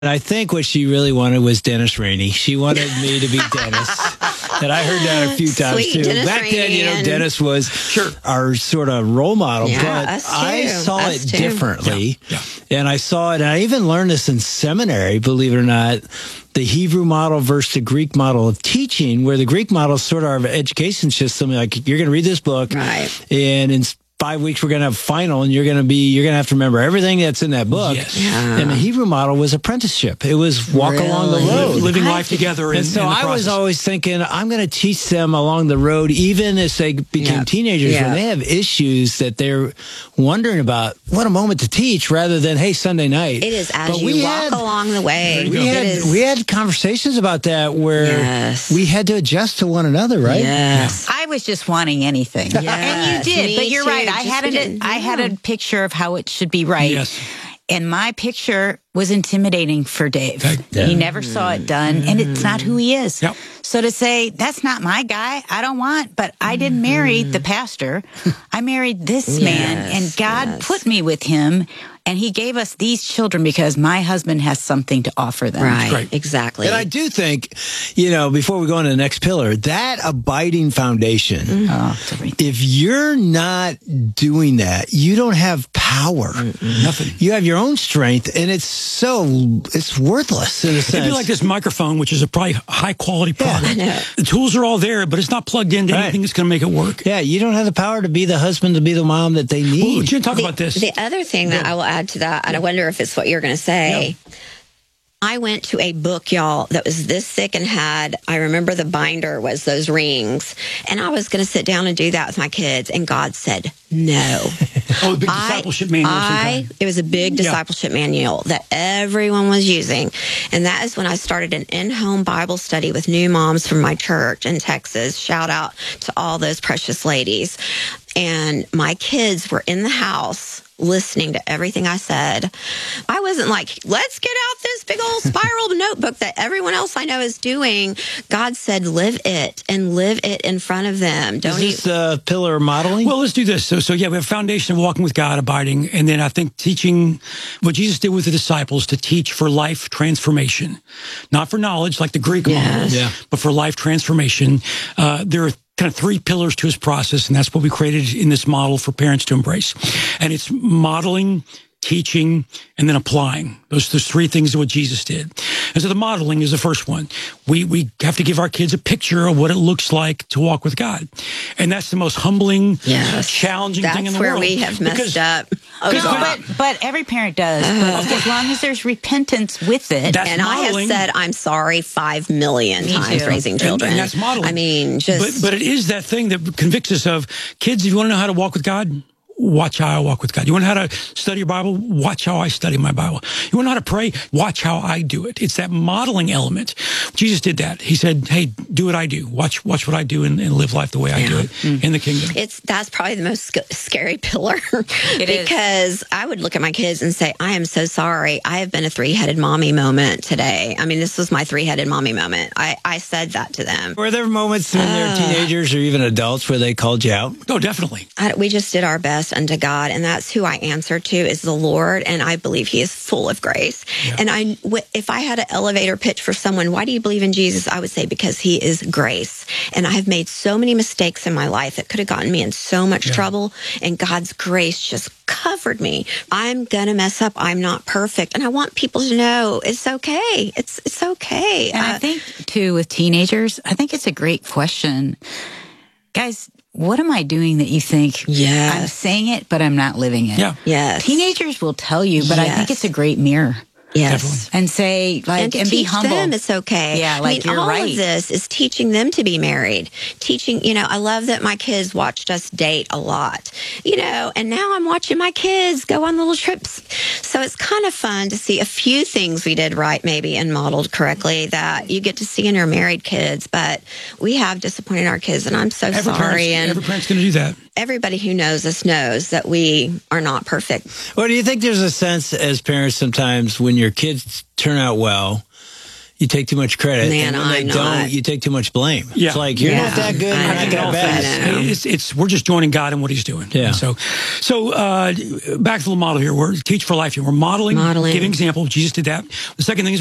And I think what she really wanted was Dennis Rainey. She wanted me to be Dennis. And I heard that a few times, Sweet too. Dennis Back then, Rainey Dennis was our sort of role model. Yeah, but us too. I saw Us it too. differently. And I saw it, and I even learned this in seminary, believe it or not, the Hebrew model versus the Greek model of teaching, where the Greek model is sort of our education system. Like, you're going to read this book, and in 5 weeks we're going to have a final, and you're going to have to remember everything that's in that book. And the Hebrew model was apprenticeship. It was walk along the road, living life together. And so I was always thinking, I'm going to teach them along the road, even as they became teenagers, when they have issues that they're wondering about. What a moment to teach, rather than, hey, Sunday night. It is as you walk along the way. We had conversations about that where we had to adjust to one another, right? Yes. I was just wanting anything. And you did, but you're right. I had a picture of how it should be right. Yes. And my picture was intimidating for Dave. He never saw it done, and it's not who he is. So to say, that's not my guy, I don't want, but I didn't marry the pastor. I married this man, and God put me with him, and he gave us these children because my husband has something to offer them. Right, exactly. And I do think, before we go on to the next pillar, that abiding foundation, if you're not doing that, you don't have power. Nothing. You have your own strength, and it's worthless in a sense. It'd be like this microphone, which is a probably high-quality product. I know. The tools are all there, but it's not plugged into anything that's going to make it work. Yeah, you don't have the power to be the husband, to be the mom that they need. Well, Jen, talk about this. The other thing that I will add to that, and I wonder if it's what you're going to say. I went to a book, y'all, that was this thick and I remember the binder was those rings. And I was going to sit down and do that with my kids. And God said, no. Oh, the big discipleship manual. It was a big discipleship manual that everyone was using. And that is when I started an in-home Bible study with new moms from my church in Texas. Shout out to all those precious ladies. And my kids were in the house listening to everything I said. I wasn't like, let's get out this big old spiral notebook that everyone else I know is doing. God said, live it and live it in front of them. Is this the pillar of modeling? Well, let's do this. So we have a foundation of walking with God, abiding, and then I think teaching what Jesus did with the disciples to teach for life transformation, not for knowledge like the Greek model, but for life transformation. There are kind of three pillars to his process, and that's what we created in this model for parents to embrace. And it's modeling, teaching, and then applying. Those three things are what Jesus did. And so the modeling is the first one. We have to give our kids a picture of what it looks like to walk with God. And that's the most humbling, challenging thing in the world. That's where we have messed up. But every parent does. But as long as there's repentance with it. And I have said, I'm sorry 5 million times raising children. And that's modeling. I mean, But it is that thing that convicts us of, kids, if you want to know how to walk with God, watch how I walk with God. You want to know how to study your Bible? Watch how I study my Bible. You want to know how to pray? Watch how I do it. It's that modeling element. Jesus did that. He said, hey, do what I do. Watch what I do and live life the way I do it in the kingdom. That's probably the most scary pillar. Because I would look at my kids and say, I am so sorry. I have been a three-headed mommy moment today. I mean, this was my three-headed mommy moment. I said that to them. Were there moments when they're teenagers or even adults where they called you out? Oh, definitely. We just did our best unto God, and that's who I answer to is the Lord, and I believe He is full of grace. And if I had an elevator pitch for someone, why do you believe in Jesus? I would say because He is grace. And I have made so many mistakes in my life that could have gotten me in so much trouble, and God's grace just covered me. I'm gonna mess up. I'm not perfect, and I want people to know it's okay. It's okay. And I think too with teenagers, I think it's a great question, guys. What am I doing that you think I'm saying it, but I'm not living it? Yeah. Yes. Teenagers will tell you, but I think it's a great mirror. Yes. Definitely. And say, like, and be humble. Them it's okay. Yeah, like, you're right. All of this is teaching them to be married. Teaching, I love that my kids watched us date a lot, and now I'm watching my kids go on little trips. So it's kind of fun to see a few things we did right, maybe, and modeled correctly that you get to see in your married kids. But we have disappointed our kids, and I'm so sorry. Every parent's going to do that. Everybody who knows us knows that we are not perfect. Well, do you think there's a sense as parents sometimes when your kids turn out well, you take too much credit. Man, and when they don't, you take too much blame. Yeah. It's like, you're not that good, you're not that bad. We're just joining God in what he's doing. Yeah. And so back to the model here. We're teach for life here. We're modeling. Giving example. Jesus did that. The second thing is